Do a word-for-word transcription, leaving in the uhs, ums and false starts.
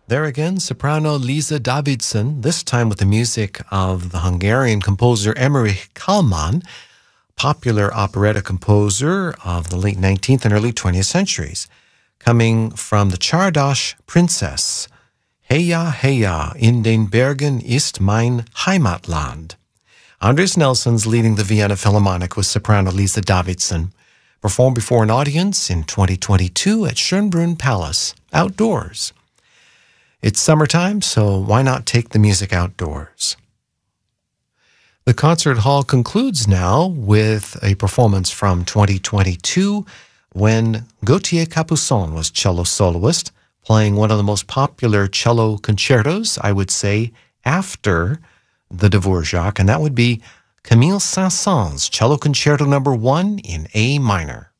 There again, soprano Lisa Davidson, this time with the music of the Hungarian composer Emmerich Kálmán, popular operetta composer of the late nineteenth and early twentieth centuries, coming from the Csárdás Princess. Heya, heya, in den Bergen ist mein Heimatland. Andres Nelson's leading the Vienna Philharmonic with soprano Lisa Davidson, performed before an audience in twenty twenty-two at Schönbrunn Palace, outdoors. It's summertime, so why not take the music outdoors? The concert hall concludes now with a performance from twenty twenty-two when Gauthier Capuçon was cello soloist, playing one of the most popular cello concertos, I would say, after the Dvorak, and that would be Camille Saint-Saëns' Cello Concerto Number One in A minor.